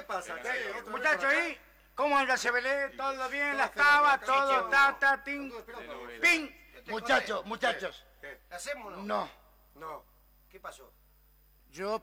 pasa? Muchachos, ¿y cómo anda Sebelé? ¿Todo bien? ¿Las tabas? ¿Todo? ¿Tata? ¿Ting? ¿Ping? Muchachos. ¿Hacemos o no? No. No. ¿Qué pasó? Yo